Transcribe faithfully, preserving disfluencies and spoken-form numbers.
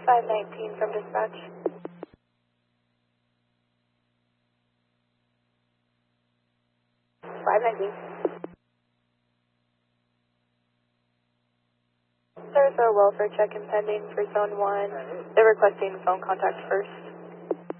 five nineteen from dispatch. five nineteen. There's a welfare check impending for zone one. They're requesting phone contact first.